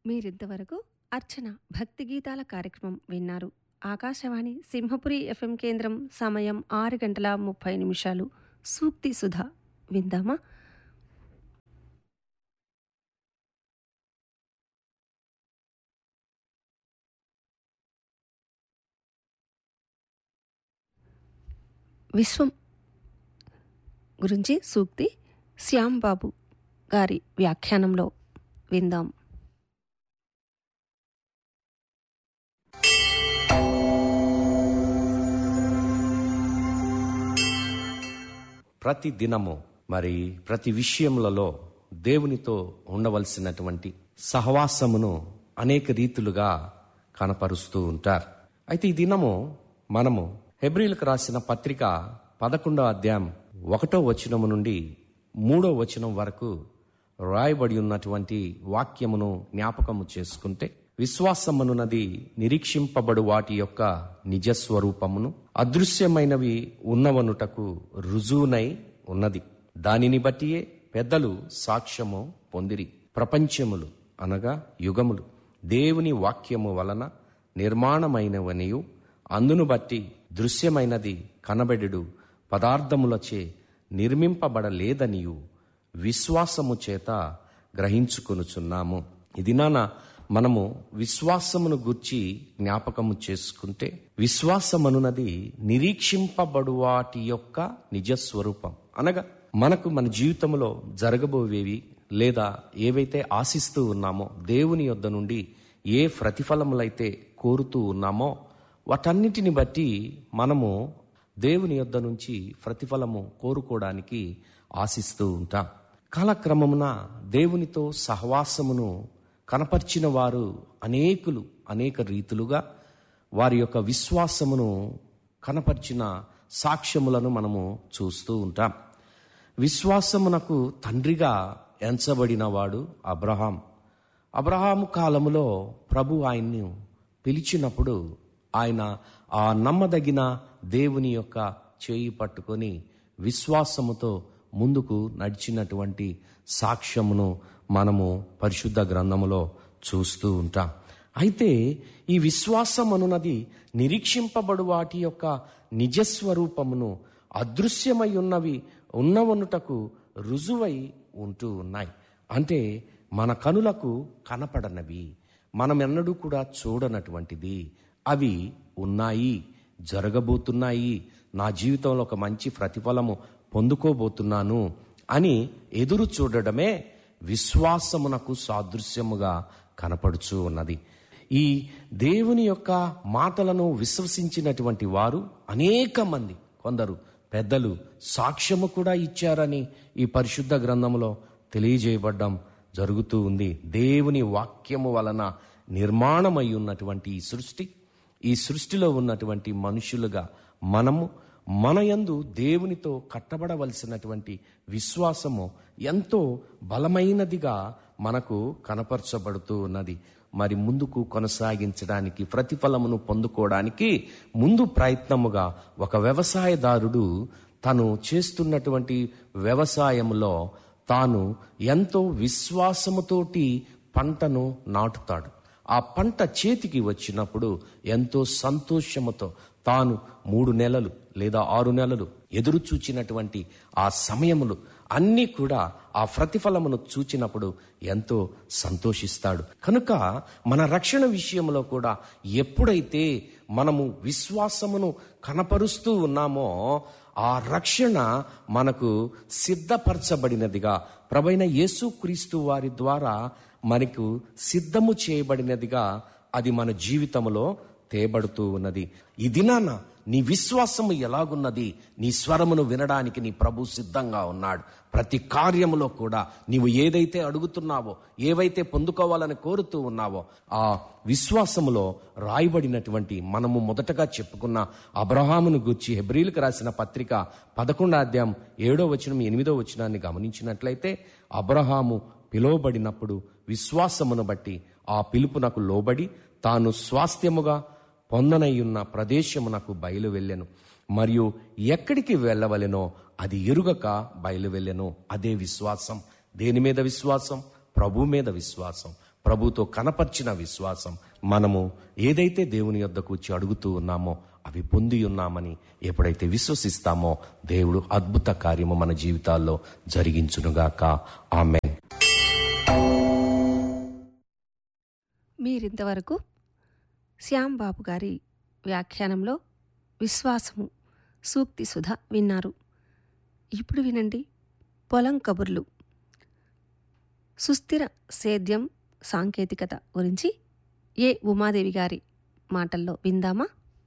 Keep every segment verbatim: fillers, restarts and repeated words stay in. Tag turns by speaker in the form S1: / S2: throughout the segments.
S1: మీరింతవరకు అర్చన భక్తి గీతాల కార్యక్రమం విన్నారు. ఆకాశవాణి సింహపురి ఎఫ్ఎం కేంద్రం. సమయం ఆరు గంటల ముప్పై నిమిషాలు. సూక్తి సుధా విందామా? విశ్వం గురించి సూక్తి శ్యాంబాబు గారి వ్యాఖ్యానంలో విందాం.
S2: ప్రతి దినము మరి ప్రతి విషయములలో దేవునితో ఉండవలసినటువంటి సహవాసమును అనేక రీతులుగా కనపరుస్తూ ఉంటారు. అయితే ఈ దినము మనము హెబ్రీలకు రాసిన పత్రిక పదకొండో అధ్యాయం ఒకటో వచనము నుండి మూడో వచనం వరకు రాయబడి ఉన్నటువంటి వాక్యమును జ్ఞాపకము చేసుకుంటే, విశ్వాసమనున్నది నిరీక్షింపబడు వాటి యొక్క నిజస్వరూపమును, అదృశ్యమైనవి ఉన్నవనుటకు రుజువునై ఉన్నది. దానిని బట్టియే పెద్దలు సాక్ష్యము పొందిరి. ప్రపంచములు అనగా యుగములు దేవుని వాక్యము వలన నిర్మాణమైనవనియు, అందును బట్టి దృశ్యమైనది కనబడెడు పదార్థములచే నిర్మింపబడలేదనియు విశ్వాసము చేత గ్రహించుకొనుచున్నాము. ఇది నాన్న మనము విశ్వాసమును గూర్చి జ్ఞాపకము చేసుకుంటే, విశ్వాసమనున్నది నిరీక్షింపబడు వాటి యొక్క నిజస్వరూపం అనగా మనకు మన జీవితంలో జరగబోయేవి లేదా ఏవైతే ఆశిస్తూ ఉన్నామో, దేవుని యొద్ద నుండి ఏ ప్రతిఫలములైతే కోరుతూ ఉన్నామో వాటన్నిటిని బట్టి మనము దేవుని యొద్ద నుంచి ప్రతిఫలము కోరుకోవడానికి ఆశిస్తూ ఉంటాం. కాలక్రమమున దేవునితో సహవాసమును కనపర్చిన వారు అనేకులు అనేక రీతులుగా వారి యొక్క విశ్వాసమును కనపర్చిన సాక్ష్యములను మనము చూస్తూ ఉంటాం. విశ్వాసమునకు తండ్రిగా ఎంచబడిన వాడు అబ్రహాం. అబ్రహాము కాలములో ప్రభు ఆయన్ను పిలిచినప్పుడు ఆయన ఆ నమ్మదగిన దేవుని యొక్క చేయి పట్టుకొని విశ్వాసముతో ముందుకు నడిచినటువంటి సాక్ష్యమును మనము పరిశుద్ధ గ్రంథములో చూస్తూ ఉంటాం. అయితే ఈ విశ్వాసం అనున్నది నిరీక్షింపబడు వాటి యొక్క నిజస్వరూపమును, అదృశ్యమై ఉన్నవి ఉన్నవనుటకు రుజువై ఉంటూ ఉన్నాయి. అంటే మన కనులకు కనపడనవి, మనం ఎన్నడూ కూడా చూడనటువంటిది, అవి ఉన్నాయి, జరగబోతున్నాయి, నా జీవితంలో ఒక మంచి ప్రతిఫలము పొందుకోబోతున్నాను అని ఎదురు చూడడమే విశ్వాసమునకు సాదృశ్యముగా కనపడుచూ ఉన్నది. ఈ దేవుని యొక్క మాటలను విశ్వసించినటువంటి వారు అనేక మంది, కొందరు పెద్దలు సాక్ష్యము కూడా ఇచ్చారని ఈ పరిశుద్ధ గ్రంథములో తెలియజేయబడ్డం జరుగుతూ ఉంది. దేవుని వాక్యము వలన నిర్మాణమై ఉన్నటువంటి ఈ సృష్టి, ఈ సృష్టిలో ఉన్నటువంటి మనుషులుగా మనము మన యందు దేవునితో కట్టబడవలసినటువంటి విశ్వాసము ఎంతో బలమైనదిగా మనకు కనపరచబడుతూ ఉన్నది. మరి ముందుకు కొనసాగించడానికి, ప్రతిఫలమును పొందుకోవడానికి ముందు ప్రయత్నముగా ఒక వ్యవసాయదారుడు తను చేస్తున్నటువంటి వ్యవసాయములో తాను ఎంతో విశ్వాసముతోటి పంటను నాటుతాడు. ఆ పంట చేతికి వచ్చినప్పుడు ఎంతో సంతోషముతో తాను మూడు నెలలు లేదా ఆరు నెలలు ఎదురు చూచినటువంటి ఆ సమయములు అన్నీ కూడా ఆ ప్రతిఫలమును చూచినప్పుడు ఎంతో సంతోషిస్తాడు. కనుక మన రక్షణ విషయంలో కూడా ఎప్పుడైతే మనము విశ్వాసమును కనపరుస్తూ ఉన్నామో ఆ రక్షణ మనకు సిద్ధపరచబడినదిగా, ప్రభువైన యేసుక్రీస్తు వారి ద్వారా మనకు సిద్ధము చేయబడినదిగా అది మన జీవితంలో తేబడుతూ ఉన్నది. ఈ దినాన నీ విశ్వాసము ఎలాగున్నది? నీ స్వరమును వినడానికి నీ ప్రభు సిద్ధంగా ఉన్నాడు. ప్రతి కార్యములో కూడా నీవు ఏదైతే అడుగుతున్నావో, ఏవైతే పొందుకోవాలని కోరుతూ ఉన్నావో ఆ విశ్వాసములో రాయబడినటువంటి మనము మొదటగా చెప్పుకున్న అబ్రహామును గూర్చి హెబ్రీలకు రాసిన పత్రిక పదకొండో అధ్యాయం ఏడో వచనం ఎనిమిదో వచనాన్ని గమనించినట్లయితే, అబ్రహాము పిలువబడినప్పుడు విశ్వాసమును బట్టి ఆ పిలుపునకు లోబడి తాను స్వాస్థ్యముగా పొందనయ్యున్న ప్రదేశమునకు బయలు వెళ్ళెను, మరియు ఎక్కడికి వెళ్ళవలెనో అది ఎరుగక బయలు వెళ్ళెను. అదే విశ్వాసం. దేని మీద విశ్వాసం? ప్రభు మీద విశ్వాసం. ప్రభుతో కనపర్చిన విశ్వాసం మనము ఏదైతే దేవుని యొద్దకు వచ్చి అడుగుతూ ఉన్నామో అవి పొంది ఉన్నామని ఎప్పుడైతే విశ్వసిస్తామో దేవుడు అద్భుత కార్యము మన జీవితాల్లో జరిగించునుగాక. ఆమేన్.
S1: మీరింతవరకు శ్యామ్ బాబు గారి వ్యాఖ్యానంలో విశ్వాసము సూక్తి సుధ విన్నారు. ఇప్పుడు వినండి పొలం కబుర్లు. సుస్థిర సేద్యం సాంకేతికత గురించి ఏ ఉమాదేవి గారి మాటల్లో విందామా?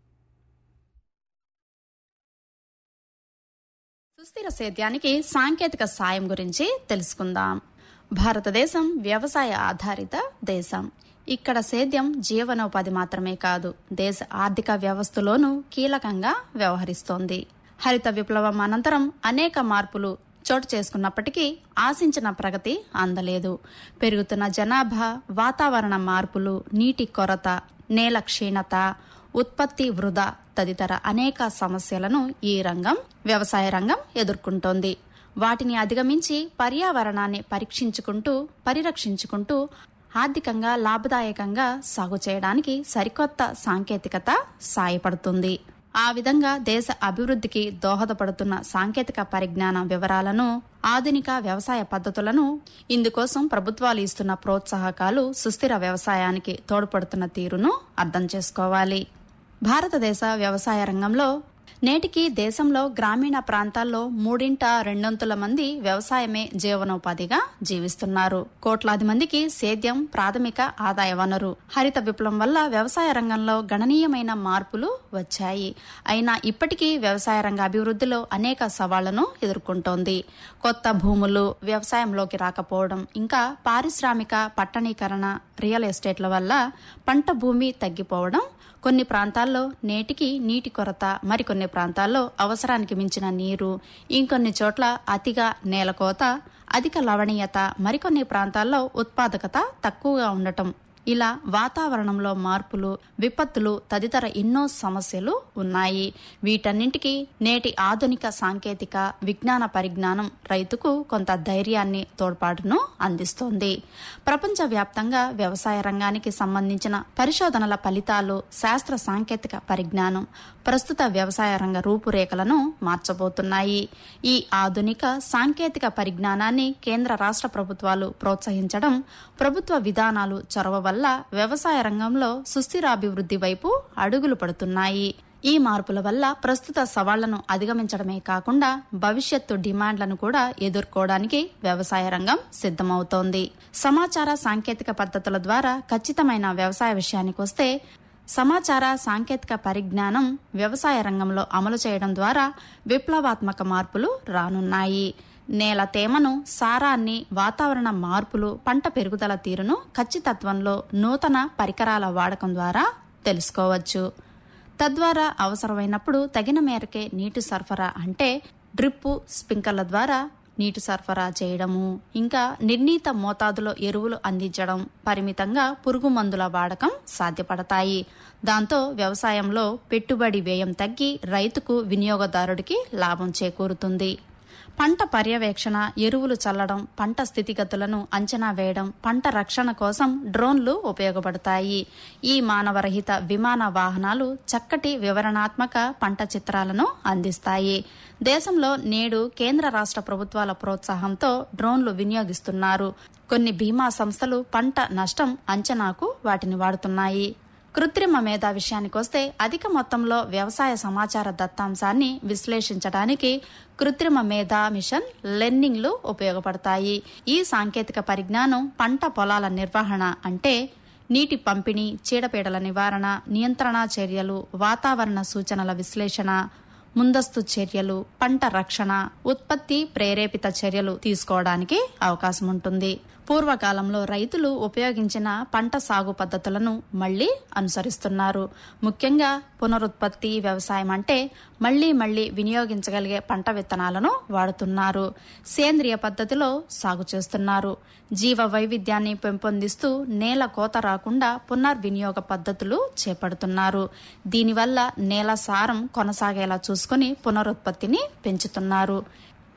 S3: సుస్థిర సేద్యానికి సాంకేతిక సాయం గురించి తెలుసుకుందాం. భారతదేశం వ్యవసాయ ఆధారిత దేశం. ఇక్కడ సేద్యం జీవనోపాధి మాత్రమే కాదు, దేశ ఆర్థిక వ్యవస్థలోనూ కీలకంగా వ్యవహరిస్తోంది. హరిత విప్లవం అనంతరం అనేక మార్పులు చోటు చేసుకున్నప్పటికీ ఆశించిన ప్రగతి అందలేదు. పెరుగుతున్న జనాభా, వాతావరణ మార్పులు, నీటి కొరత, నేల క్షీణత, ఉత్పత్తి వృధా తదితర అనేక సమస్యలను ఈ రంగం వ్యవసాయ రంగం ఎదుర్కొంటోంది. వాటిని అధిగమించి పర్యావరణాన్ని పరీక్షించుకుంటూ పరిరక్షించుకుంటూ ఆర్థికంగా లాభదాయకంగా సాగు చేయడానికి సరికొత్త సాంకేతికత సాయపడుతుంది. ఆ విధంగా దేశ అభివృద్ధికి దోహదపడుతున్న సాంకేతిక పరిజ్ఞాన వివరాలను, ఆధునిక వ్యవసాయ పద్ధతులను, ఇందుకోసం ప్రభుత్వాలు ఇస్తున్న ప్రోత్సాహకాలు సుస్థిర వ్యవసాయానికి తోడ్పడుతున్న తీరును అర్థం చేసుకోవాలి. భారతదేశ వ్యవసాయ రంగంలో నేటికి దేశంలో గ్రామీణ ప్రాంతాల్లో మూడింట రెండొంతుల మంది వ్యవసాయమే జీవనోపాధిగా జీవిస్తున్నారు. కోట్లాది మందికి సేద్యం ప్రాథమిక ఆదాయ వనరు. హరిత విప్లవం వల్ల వ్యవసాయ రంగంలో గణనీయమైన మార్పులు వచ్చాయి. అయినా ఇప్పటికీ వ్యవసాయ రంగ అభివృద్ధిలో అనేక సవాళ్లను ఎదుర్కొంటోంది. కొత్త భూములు వ్యవసాయంలోకి రాకపోవడం, ఇంకా పారిశ్రామిక పట్టణీకరణ, రియల్ ఎస్టేట్ల వల్ల పంట భూమి తగ్గిపోవడం, కొన్ని ప్రాంతాల్లో నేటికి నీటి కొరత, మరికొన్ని ప్రాంతాల్లో అవసరానికి మించిన నీరు, ఇంకొన్ని చోట్ల అతిగా నేలకోత, అధిక లవణీయత, మరికొన్ని ప్రాంతాల్లో ఉత్పాదకత తక్కువగా ఉండటం, ఇలా వాతావరణంలో మార్పులు, విపత్తులు తదితర ఎన్నో సమస్యలు ఉన్నాయి. వీటన్నింటికీ నేటి ఆధునిక సాంకేతిక విజ్ఞాన పరిజ్ఞానం రైతుకు కొంత ధైర్యాన్ని, తోడ్పాటును అందిస్తోంది. ప్రపంచవ్యాప్తంగా వ్యవసాయ రంగానికి సంబంధించిన పరిశోధనల ఫలితాలు, శాస్త్ర సాంకేతిక పరిజ్ఞానం ప్రస్తుత వ్యవసాయ రంగ రూపురేఖలను మార్చబోతున్నాయి. ఈ ఆధునిక సాంకేతిక పరిజ్ఞానాన్ని కేంద్ర రాష్ట్ర ప్రభుత్వాలు ప్రోత్సహించడం, ప్రభుత్వ విధానాలు చొరవ వల్ల వ్యవసాయ రంగంలో సుస్థిరాభివృద్ధి వైపు అడుగులు పడుతున్నాయి. ఈ మార్పుల వల్ల ప్రస్తుత సవాళ్లను అధిగమించడమే కాకుండా భవిష్యత్తు డిమాండ్లను కూడా ఎదుర్కోవడానికి వ్యవసాయ రంగం సిద్ధమవుతోంది. సమాచార సాంకేతిక పద్ధతుల ద్వారా ఖచ్చితమైన వ్యవసాయ విషయానికి వస్తే, సమాచార సాంకేతిక పరిజ్ఞానం వ్యవసాయ రంగంలో అమలు చేయడం ద్వారా విప్లవాత్మక మార్పులు రానున్నాయి. నేల తేమను, సారాన్ని, వాతావరణ మార్పులు, పంట పెరుగుదల తీరును ఖచ్చితత్వంలో నూతన పరికరాల వాడకం ద్వారా తెలుసుకోవచ్చు. తద్వారా అవసరమైనప్పుడు తగిన మేరకే నీటి సరఫరా, అంటే డ్రిప్పు, స్ప్రింకర్ల ద్వారా నీటి సరఫరా చేయడము, ఇంకా నిర్ణీత మోతాదులో ఎరువులు అందించడం, పరిమితంగా పురుగు మందుల వాడకం సాధ్యపడతాయి. దాంతో వ్యవసాయంలో పెట్టుబడి వ్యయం తగ్గి రైతుకు, వినియోగదారుడికి లాభం చేకూరుతుంది. పంట పర్యవేక్షణ, ఎరువులు చల్లడం, పంట స్థితిగతులను అంచనా వేయడం, పంట రక్షణ కోసం డ్రోన్లు ఉపయోగపడతాయి. ఈ మానవరహిత విమాన వాహనాలు చక్కటి వివరణాత్మక పంట చిత్రాలను అందిస్తాయి. దేశంలో నేడు కేంద్ర రాష్ట్ర ప్రభుత్వాల ప్రోత్సాహంతో డ్రోన్లు వినియోగిస్తున్నారు. కొన్ని బీమా సంస్థలు పంట నష్టం అంచనాకు వాటిని వాడుతున్నాయి. కృత్రిమ మేధ విషయానికొస్తే అధిక మొత్తంలో వ్యవసాయ సమాచార దత్తాంశాన్ని విశ్లేషించడానికి కృత్రిమ మేధ, మిషన్ లెర్నింగ్లు ఉపయోగపడతాయి. ఈ సాంకేతిక పరిజ్ఞానం పంట పొలాల నిర్వహణ, అంటే నీటి పంపిణీ, చీడపీడల నివారణ, నియంత్రణ చర్యలు, వాతావరణ సూచనల విశ్లేషణ, ముందస్తు చర్యలు, పంట రక్షణ, ఉత్పత్తి ప్రేరేపిత చర్యలు తీసుకోవడానికి అవకాశం ఉంటుంది. పూర్వకాలంలో రైతులు ఉపయోగించిన పంట సాగు పద్ధతులను మళ్లీ అనుసరిస్తున్నారు. ముఖ్యంగా పునరుత్పత్తి వ్యవసాయం, అంటే మళ్లీ మళ్లీ వినియోగించగలిగే పంట విత్తనాలను వాడుతున్నారు. సేంద్రియ పద్ధతిలో సాగు చేస్తున్నారు. జీవ వైవిధ్యాన్ని పెంపొందిస్తూ నేల కోత రాకుండా పునర్వినియోగ పద్ధతులు చేపడుతున్నారు. దీనివల్ల నేల సారం కొనసాగేలా చూసుకుని పునరుత్పత్తిని పెంచుతున్నారు.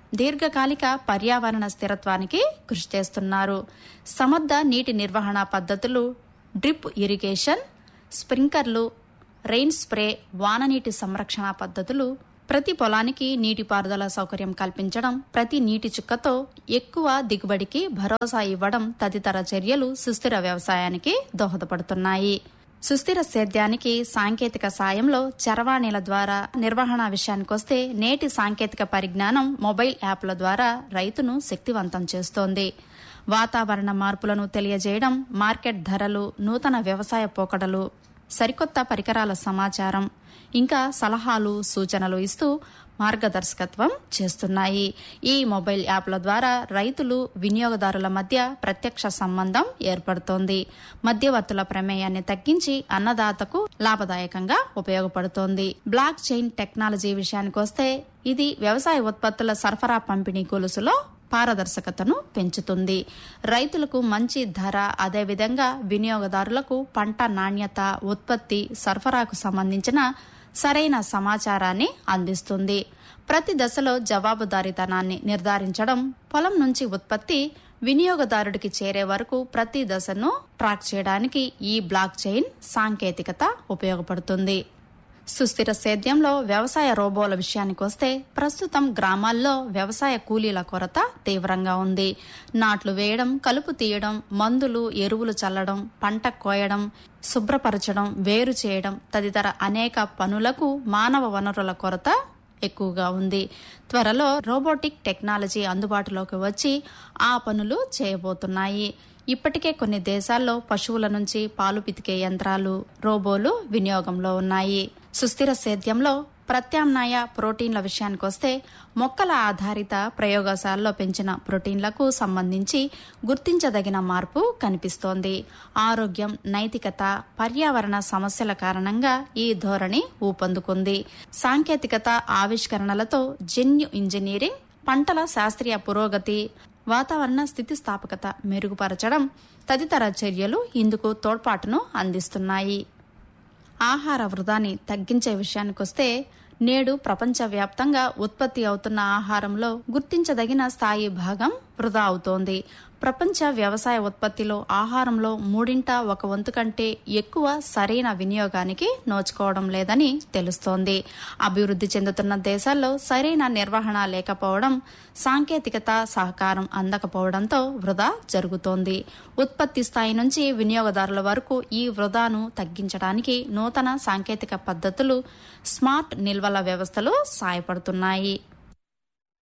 S3: దీర్ఘకాలిక పర్యావరణ స్థిరత్వానికి కృషి చేస్తున్నారు. సమర్థ నీటి నిర్వహణ పద్ధతులు, డ్రిప్ ఇరిగేషన్, స్ప్రింకర్లు, రెయిన్ స్ప్రే, వాననీటి సంరక్షణ పద్ధతులు, ప్రతి పొలానికి నీటిపారుదల సౌకర్యం కల్పించడం, ప్రతి నీటి చుక్కతో ఎక్కువ దిగుబడికి భరోసా ఇవ్వడం తదితర చర్యలు సుస్థిర వ్యవసాయానికి దోహదపడుతున్నాయి. సుస్థిర సేద్యానికి సాంకేతిక సాయంలో చరవాణిల ద్వారా నిర్వహణ విషయానికొస్తే నేటి సాంకేతిక పరిజ్ఞానం మొబైల్ యాప్ల ద్వారా రైతును శక్తివంతం చేస్తోంది. వాతావరణ మార్పులను తెలియజేయడం, మార్కెట్ ధరలు, నూతన వ్యవసాయ పోకడలు, సరికొత్త పరికరాల సమాచారం, ఇంకా సలహాలు, సూచనలు ఇస్తూ మార్గదర్శకత్వం చేస్తున్నాయి. ఈ మొబైల్ యాప్ల ద్వారా రైతులు, వినియోగదారుల మధ్య ప్రత్యక్ష సంబంధం ఏర్పడుతోంది. మధ్యవర్తుల ప్రమేయాన్ని తగ్గించి అన్నదాతకు లాభదాయకంగా ఉపయోగపడుతోంది. బ్లాక్ చైన్ టెక్నాలజీ విషయానికొస్తే ఇది వ్యవసాయ ఉత్పత్తుల సరఫరా పంపిణీ గొలుసులో పారదర్శకతను పెంచుతుంది. రైతులకు మంచి ధర, అదేవిధంగా వినియోగదారులకు పంట నాణ్యత, ఉత్పత్తి, సరఫరాకు సంబంధించిన సరైన సమాచారాన్ని అందిస్తుంది. ప్రతి దశలో జవాబుదారీతనాన్ని నిర్ధారించడం, పొలం నుంచి ఉత్పత్తి వినియోగదారుడికి చేరే వరకు ప్రతి దశను ట్రాక్ చేయడానికి ఈ బ్లాక్ చైన్ సాంకేతికత ఉపయోగపడుతుంది. సుస్థిర సేద్యంలో వ్యవసాయ రోబోల విషయానికొస్తే ప్రస్తుతం గ్రామాల్లో వ్యవసాయ కూలీల కొరత తీవ్రంగా ఉంది. నాట్లు వేయడం, కలుపు తీయడం, మందులు, ఎరువులు చల్లడం, పంట కోయడం, శుభ్రపరచడం, వేరు చేయడం తదితర అనేక పనులకు మానవ వనరుల కొరత ఎక్కువగా ఉంది. త్వరలో రోబోటిక్ టెక్నాలజీ అందుబాటులోకి వచ్చి ఆ పనులు చేయబోతున్నాయి. ఇప్పటికే కొన్ని దేశాల్లో పశువుల నుంచి పాలు పితికే యంత్రాలు, రోబోలు వినియోగంలో ఉన్నాయి. సుస్థిర సేద్యంలో ప్రత్యామ్నాయ ప్రోటీన్ల విషయానికొస్తే మొక్కల ఆధారిత ప్రయోగశాలలో పెంచిన ప్రోటీన్లకు సంబంధించి గుర్తించదగిన మార్పు కనిపిస్తోంది. ఆరోగ్యం, నైతికత, పర్యావరణ సమస్యల కారణంగా ఈ ధోరణి ఊపందుకుంది. సాంకేతికత ఆవిష్కరణలతో జన్యు ఇంజనీరింగ్, పంటల శాస్త్రీయ పురోగతి, వాతావరణ స్థితిస్థాపకత మెరుగుపరచడం తదితర చర్యలు ఇందుకు తోడ్పాటును అందిస్తున్నాయి. ఆహార వృధాని తగ్గించే విషయానికొస్తే నేడు ప్రపంచవ్యాప్తంగా ఉత్పత్తి అవుతున్న ఆహారంలో గుర్తించదగిన స్థాయి భాగం వృధా అవుతోంది. ప్రపంచ వ్యవసాయ ఉత్పత్తిలో ఆహారంలో మూడింట ఒక వంతు కంటే ఎక్కువ సరైన వినియోగానికి నోచుకోవడం లేదని తెలుస్తోంది. అభివృద్ధి చెందుతున్న దేశాల్లో సరైన నిర్వహణ లేకపోవడం, సాంకేతికత సహకారం అందకపోవడంతో వృధా జరుగుతోంది. ఉత్పత్తి స్థాయి నుంచి వినియోగదారుల వరకు ఈ వృధాను తగ్గించడానికి నూతన సాంకేతిక పద్ధతులు, స్మార్ట్ నిల్వల వ్యవస్థలు సాయపడుతున్నాయి.